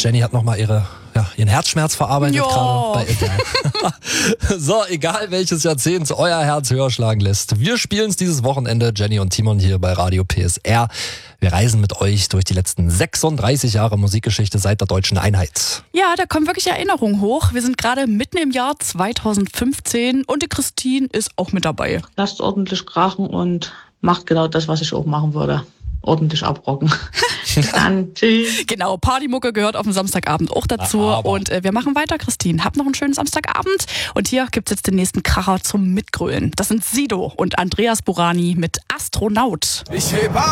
Jenny hat nochmal ihren Herzschmerz verarbeitet gerade bei Eltern. So, egal welches Jahrzehnt euer Herz höher schlagen lässt. Wir spielen es dieses Wochenende, Jenny und Timon hier bei Radio PSR. Wir reisen mit euch durch die letzten 36 Jahre Musikgeschichte seit der Deutschen Einheit. Ja, da kommen wirklich Erinnerungen hoch. Wir sind gerade mitten im Jahr 2015 und die Christine ist auch mit dabei. Lasst ordentlich krachen und macht genau das, was ich auch machen würde. Ordentlich abrocken. Bis dann. Tschüss. Genau, Partymucke gehört auf dem Samstagabend auch dazu. Und wir machen weiter, Christine. Habt noch einen schönen Samstagabend. Und hier gibt's jetzt den nächsten Kracher zum Mitgrölen. Das sind Sido und Andreas Burani mit Astronaut. Ich heb ab.